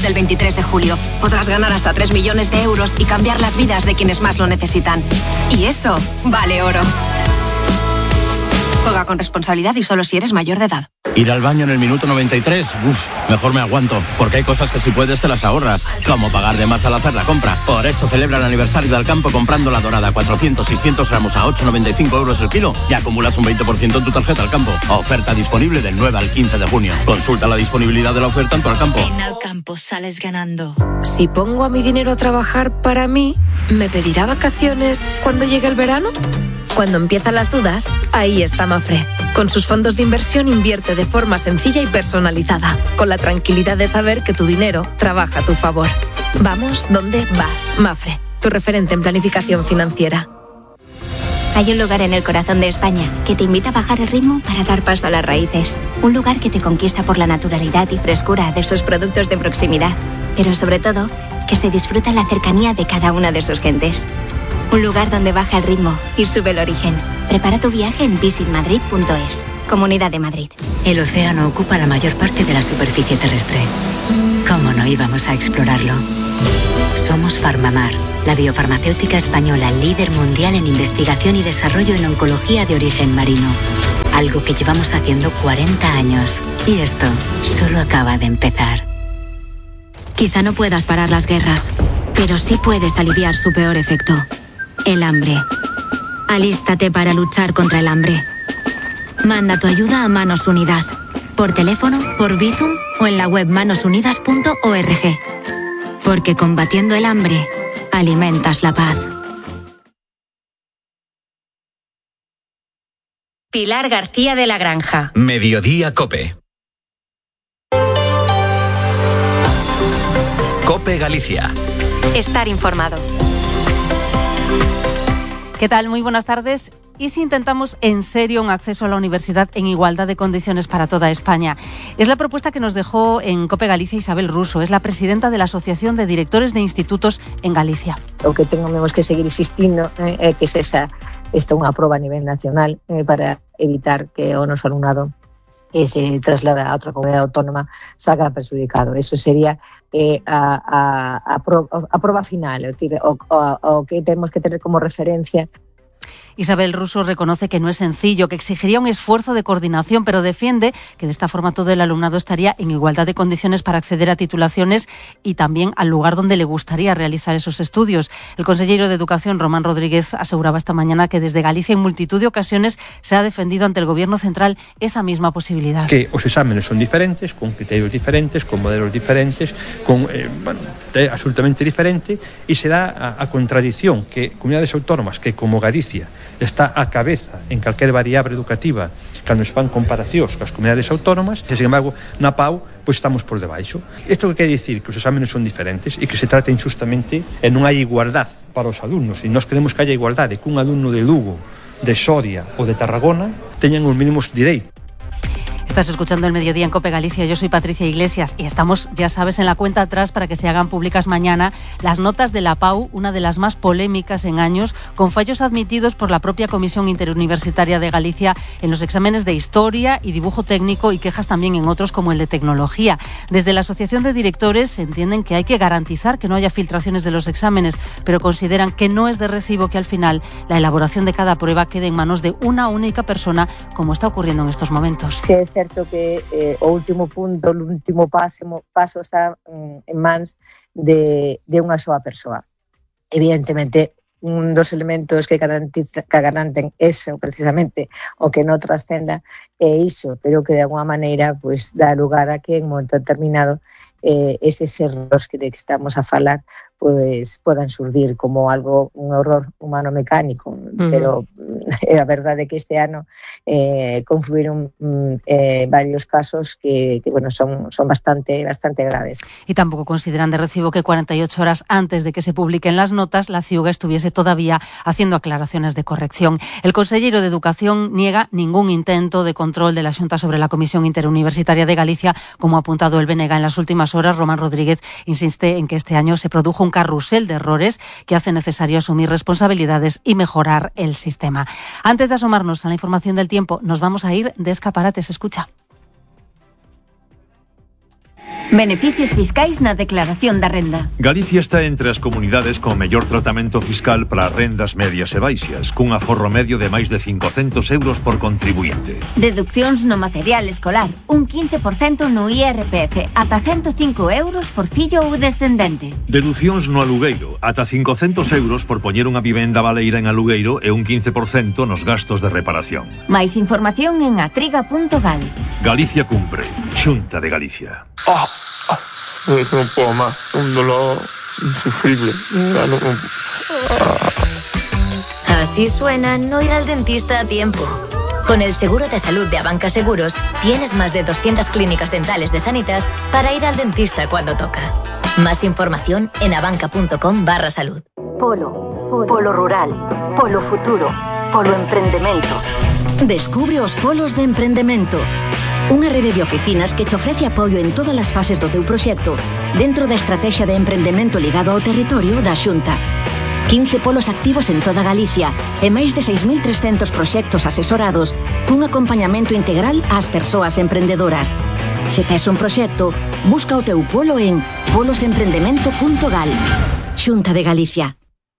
del 23 de julio. Podrás ganar hasta 3 millones de euros y cambiar las vidas de quienes más lo necesitan. Y eso vale oro. Juega con responsabilidad y solo si eres mayor de edad. Ir al baño en el minuto 93, mejor me aguanto, porque hay cosas que si puedes te las ahorras, como pagar de más al hacer la compra. Por eso celebra el aniversario del campo comprando la dorada 400-600 gramos a 8,95 euros el kilo y acumulas un 20% en tu tarjeta al campo. Oferta disponible del 9 al 15 de junio. Consulta la disponibilidad de la oferta en tu Alcampo. En Alcampo sales ganando. Si pongo a mi dinero a trabajar para mí, ¿me pedirá vacaciones cuando llegue el verano? Cuando empiezan las dudas, ahí está Mafre. Con sus fondos de inversión invierte de forma sencilla y personalizada, con la tranquilidad de saber que tu dinero trabaja a tu favor. Vamos donde vas, Mafre, tu referente en planificación financiera. Hay un lugar en el corazón de España que te invita a bajar el ritmo para dar paso a las raíces. Un lugar que te conquista por la naturalidad y frescura de sus productos de proximidad, pero sobre todo, que se disfruta en la cercanía de cada una de sus gentes. Un lugar donde baja el ritmo y sube el origen. Prepara tu viaje en visitmadrid.es. Comunidad de Madrid. El océano ocupa la mayor parte de la superficie terrestre. ¿Cómo no íbamos a explorarlo? Somos Farmamar, la biofarmacéutica española líder mundial en investigación y desarrollo en oncología de origen marino. Algo que llevamos haciendo 40 años. Y esto solo acaba de empezar. Quizá no puedas parar las guerras, pero sí puedes aliviar su peor efecto. El hambre. Alístate para luchar contra el hambre. Manda tu ayuda a Manos Unidas. Por teléfono, por Bizum o en la web manosunidas.org. Porque combatiendo el hambre, alimentas la paz. Pilar García de la Granja. Mediodía Cope. Cope Galicia. Estar informado. ¿Qué tal? Muy buenas tardes. ¿Y si intentamos en serio un acceso a la universidad en igualdad de condiciones para toda España? Es la propuesta que nos dejó en COPE Galicia Isabel Russo, es la presidenta de la Asociación de Directores de Institutos en Galicia. O que temos que seguir insistindo é que esta unha proba a nivel nacional para evitar que o noso alumnado se traslada a outra comunidade autónoma saca perxudicado. Eso sería a proba final, o que temos que tener como referencia. Isabel Russo reconoce que no es sencillo, que exigiría un esfuerzo de coordinación, pero defiende que de esta forma todo el alumnado estaría en igualdad de condiciones para acceder a titulaciones y también al lugar donde le gustaría realizar esos estudios. El consejero de Educación, Román Rodríguez, aseguraba esta mañana que desde Galicia en multitud de ocasiones se ha defendido ante el Gobierno central esa misma posibilidad. Que os exámenes son diferentes, con criterios diferentes, con modelos diferentes, é absolutamente diferente, e se dá a contradición que comunidades autónomas que, como Galicia, está a cabeza en calquer variable educativa cando se fan comparacións coas comunidades autónomas, e, sin embargo, na PAU pois estamos por debaixo. Isto que quer dicir que os exámenes son diferentes e que se trata injustamente e non hai igualdad para os alumnos, e nós queremos que haya igualdade, que un alumno de Lugo, de Soria ou de Tarragona teñan os mínimos direitos. Estás escuchando El Mediodía en COPE Galicia. Yo soy Patricia Iglesias y estamos, ya sabes, en la cuenta atrás para que se hagan públicas mañana las notas de la PAU, una de las más polémicas en años, con fallos admitidos por la propia Comisión Interuniversitaria de Galicia en los exámenes de Historia y Dibujo Técnico y quejas también en otros como el de Tecnología. Desde la Asociación de Directores entienden que hay que garantizar que no haya filtraciones de los exámenes, pero consideran que no es de recibo que al final la elaboración de cada prueba quede en manos de una única persona, como está ocurriendo en estos momentos. Sí, es cierto que o último punto, o último paso está en mans de unha soa persoa. Evidentemente, un dos elementos que garanten eso, precisamente, o que non trascenda, é iso, pero que de alguma maneira pues, dá lugar a que en un momento determinado eses erros que estamos a falar pues podan surdir como algo, un error humano mecánico, pero a verdade é que este ano confluíron varios casos que bueno, son bastante graves. Y tampoco consideran de recibo que 48 horas antes de que se publiquen las notas la CIUG estuviese todavía haciendo aclaraciones de corrección. El consejero de Educación niega ningún intento de control de la Xunta sobre la Comisión Interuniversitaria de Galicia, como ha apuntado el BNG en las últimas horas. Román Rodríguez insiste en que este año se produjo un carrusel de errores que hace necesario asumir responsabilidades y mejorar el sistema. Antes de asomarnos a la información del tiempo, nos vamos a ir de escaparates. Escucha. Beneficios fiscais na declaración da renda. Galicia está entre as comunidades con mellor tratamento fiscal para rendas medias e baixas, cun aforro medio de máis de 500 euros por contribuinte. Deduccións no material escolar, un 15% no IRPF, ata 105 euros por fillo ou descendente. Deducións no alugueiro, ata 500 euros por poñer unha vivenda baleira en alugueiro e un 15% nos gastos de reparación. Máis información en atriga.gal. Galicia cumpre. Xunta de Galicia. No puedo más, un dolor insufrible. Así suena no ir al dentista a tiempo. Con el seguro de salud de Abanca Seguros, tienes más de 200 clínicas dentales de Sanitas para ir al dentista cuando toca. Más información en abanca.com/salud. Polo rural, polo futuro, polo emprendemento. Descubre os polos de emprendemento. Unha rede de oficinas que te ofrece apoio en todas as fases do teu proxecto dentro da estrategia de emprendemento ligado ao territorio da Xunta. 15 polos activos en toda Galicia e máis de 6.300 proxectos asesorados cun acompañamento integral ás persoas emprendedoras. Se tes un proxecto, busca o teu polo en polosemprendemento.gal. Xunta de Galicia.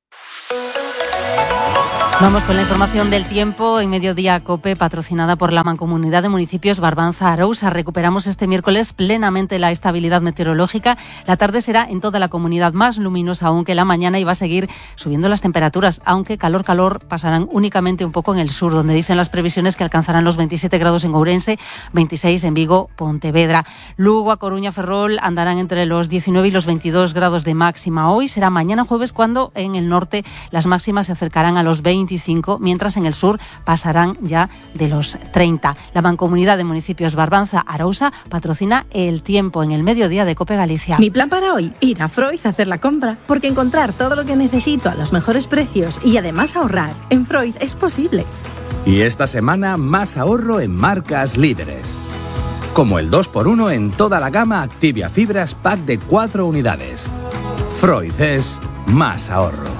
Vamos con la información del tiempo en Mediodía COPE, patrocinada por la Mancomunidad de Municipios Barbanza-Arousa. Recuperamos este miércoles plenamente la estabilidad meteorológica. La tarde será en toda la comunidad más luminosa aún que la mañana y va a seguir subiendo las temperaturas, aunque calor pasarán únicamente un poco en el sur, donde dicen las previsiones que alcanzarán los 27 grados en Ourense, 26 en Vigo, Pontevedra. Lugo, A Coruña, Ferrol andarán entre los 19 y los 22 grados de máxima. Hoy será mañana jueves cuando en el norte las máximas se acercarán a los 25, mientras en el sur pasarán ya de los 30. La Mancomunidad de Municipios Barbanza-Arousa patrocina el tiempo en el mediodía de COPE Galicia. Mi plan para hoy, ir a Froiz a hacer la compra, porque encontrar todo lo que necesito a los mejores precios y además ahorrar en Froiz es posible. Y esta semana más ahorro en marcas líderes. Como el 2x1 en toda la gama Activia Fibras Pack de 4 unidades. Froiz es más ahorro.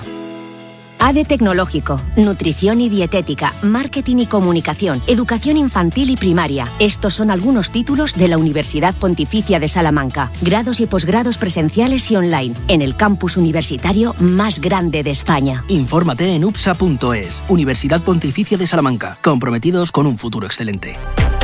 ADE Tecnológico, Nutrición y Dietética, Marketing y Comunicación, Educación Infantil y Primaria. Estos son algunos títulos de la Universidad Pontificia de Salamanca. Grados y posgrados presenciales y online, en el campus universitario más grande de España. Infórmate en upsa.es, Universidad Pontificia de Salamanca, comprometidos con un futuro excelente.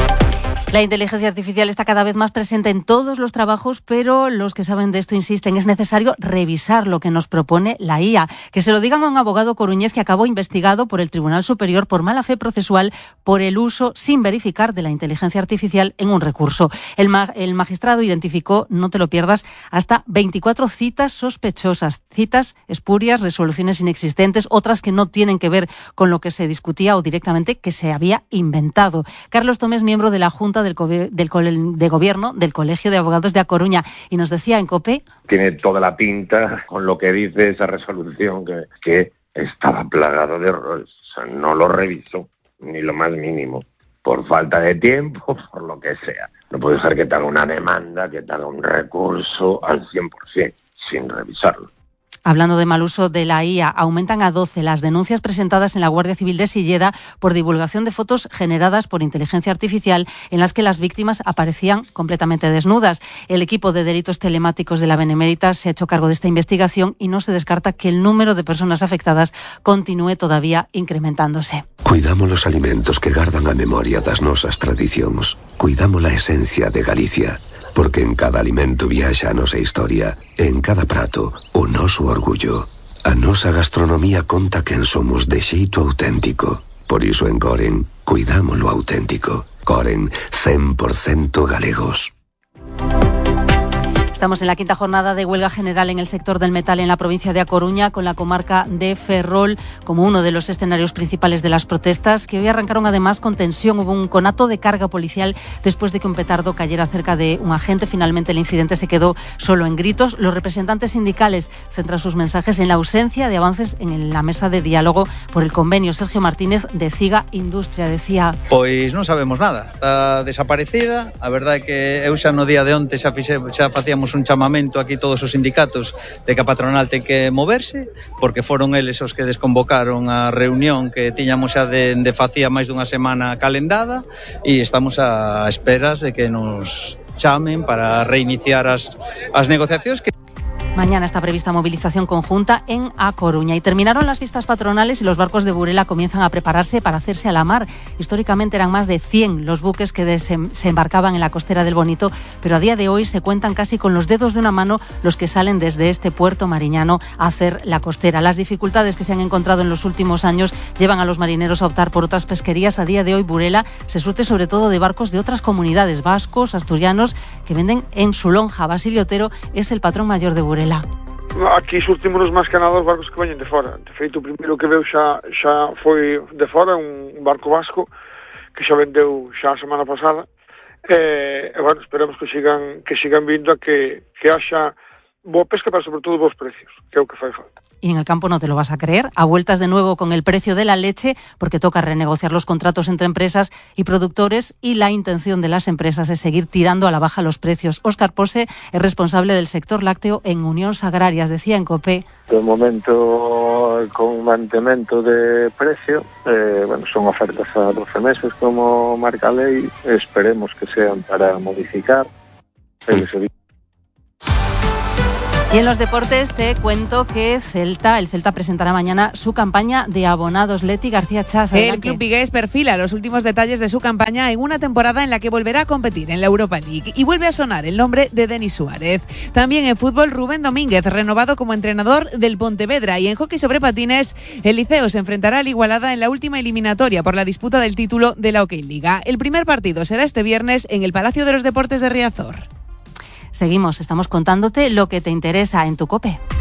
La inteligencia artificial está cada vez más presente en todos los trabajos, pero los que saben de esto insisten, es necesario revisar lo que nos propone la IA. Que se lo digan a un abogado coruñés que acabó investigado por el Tribunal Superior por mala fe procesual por el uso sin verificar de la inteligencia artificial en un recurso. El magistrado identificó, no te lo pierdas, hasta 24 citas sospechosas, citas espurias, resoluciones inexistentes, otras que no tienen que ver con lo que se discutía o directamente que se había inventado. Carlos Tomés, miembro de la Junta de Gobierno del Colegio de Abogados de A Coruña, y nos decía en COPE... Tiene toda la pinta con lo que dice esa resolución que estaba plagado de errores. O sea, no lo revisó, ni lo más mínimo, por falta de tiempo, por lo que sea. No puede ser que te haga una demanda, que te haga un recurso al 100% sin revisarlo. Hablando de mal uso de la IA, aumentan a 12 las denuncias presentadas en la Guardia Civil de Silleda por divulgación de fotos generadas por inteligencia artificial en las que las víctimas aparecían completamente desnudas. El equipo de delitos telemáticos de la Benemérita se ha hecho cargo de esta investigación y no se descarta que el número de personas afectadas continúe todavía incrementándose. Cuidamos los alimentos que gardan a memoria das nosas tradicións. Cuidamos la esencia de Galicia. Porque en cada alimento viaxa a nosa historia, en cada prato o noso orgullo. A nosa gastronomía conta quen somos de xeito auténtico. Por iso en Coren, cuidamos lo auténtico. Coren, 100% galegos. Estamos en la quinta jornada de huelga general en el sector del metal en la provincia de A Coruña, con la comarca de Ferrol como uno de los escenarios principales de las protestas, que hoy arrancaron además con tensión. Hubo un conato de carga policial después de que un petardo cayera cerca de un agente. Finalmente el incidente se quedó solo en gritos. Los representantes sindicales centran sus mensajes en la ausencia de avances en la mesa de diálogo por el convenio. Sergio Martínez, de CIGA Industria, decía: Pois non sabemos nada, está desaparecida. A verdade é que eu xa no día de onte xa facíamos un chamamento aquí todos os sindicatos de que a patronal ten que moverse, porque foron eles os que desconvocaron a reunión que tiñamos xa de facía máis dunha semana calendada, e estamos a esperas de que nos chamen para reiniciar as negociacións que Mañana está prevista movilización conjunta en A Coruña. Y terminaron las fiestas patronales y los barcos de Burela comienzan a prepararse para hacerse a la mar. Históricamente eran más de 100 los buques que se embarcaban en la costera del Bonito, pero a día de hoy se cuentan casi con los dedos de una mano los que salen desde este puerto mariñano a hacer la costera. Las dificultades que se han encontrado en los últimos años llevan a los marineros a optar por otras pesquerías. A día de hoy Burela se surte sobre todo de barcos de otras comunidades, vascos, asturianos, que venden en su lonja. Basilio Otero es el patrón mayor de Burela. Aquí surtimos máis que nada os barcos que veñen de fora. De feito, o primeiro que veu xa foi de fora, un barco vasco que xa vendeu xa a semana pasada. Bueno, esperamos que sigan vindo a que haxa boa pesca, pero sobre todo bons precios, que é o que fai falta. Y en el campo no te lo vas a creer, a vueltas de nuevo con el precio de la leche, porque toca renegociar los contratos entre empresas y productores, y la intención de las empresas es seguir tirando a la baja los precios. Óscar Pose es responsable del sector lácteo en Unións Agrarias. Decía en COPE: de momento, con mantemento de precio, bueno, son ofertas a 12 meses como marca a lei, esperemos que sean para modificar el servicio. Y en los deportes te cuento que el Celta presentará mañana su campaña de abonados. Leti García Chas, adelante. El club vigués perfila los últimos detalles de su campaña en una temporada en la que volverá a competir en la Europa League y vuelve a sonar el nombre de Denis Suárez. También en fútbol, Rubén Domínguez, renovado como entrenador del Pontevedra, y en hockey sobre patines, el Liceo se enfrentará al Igualada en la última eliminatoria por la disputa del título de la Hockey Liga. El primer partido será este viernes en el Palacio de los Deportes de Riazor. Seguimos, estamos contándote lo que te interesa en tu COPE.